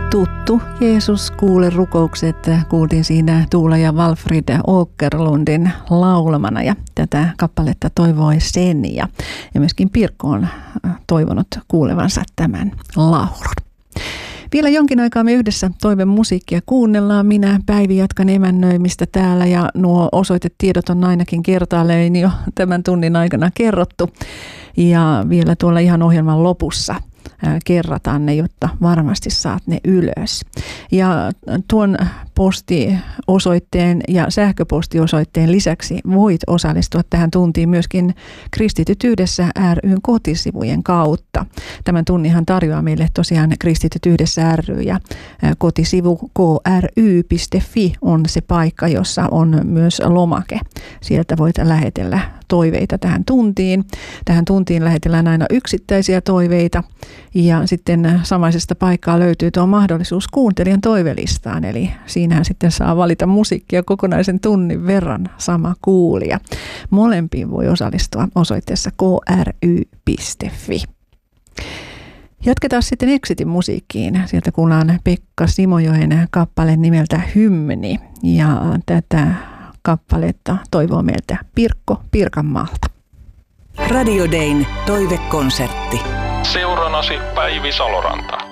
Tuttu Jeesus kuule rukoukset kuultiin siinä Tuula ja Walfrid Åkerlundin laulamana ja tätä kappaletta toivoi Sen ja myöskin Pirkko on toivonut kuulevansa tämän laulun. Vielä jonkin aikaa me yhdessä toivemusiikkia kuunnellaan. Minä Päivi jatkan emännöimistä täällä ja nuo osoitetiedot on ainakin kertaalleen jo tämän tunnin aikana kerrottu. Ja vielä tuolla ihan ohjelman lopussa kerrataan ne, jotta varmasti saat ne ylös. Ja tuon postiosoitteen ja sähköpostiosoitteen lisäksi voit osallistua tähän tuntiin myöskin Kristityt yhdessä ry:n kotisivujen kautta. Tämän tunnihan tarjoaa meille tosiaan Kristityt yhdessä ry ja kotisivu kry.fi on se paikka, jossa on myös lomake. Sieltä voit lähetellä toiveita tähän tuntiin. Tähän tuntiin lähetellään aina yksittäisiä toiveita ja sitten samaisesta paikkaa löytyy tuo mahdollisuus kuuntelijan toivelistaan. Eli siinähän sitten saa valita musiikkia kokonaisen tunnin verran sama kuulija. Molempiin voi osallistua osoitteessa kry.fi. Jatketaan sitten Exitin musiikkiin. Sieltä kuullaan Pekka Simojoen kappale nimeltä Hymni ja tätä kappaletta toivoo meiltä Pirkko Pirkanmaalta. Radio Dayn toivekonsertti. Seurannasi Päivi Saloranta.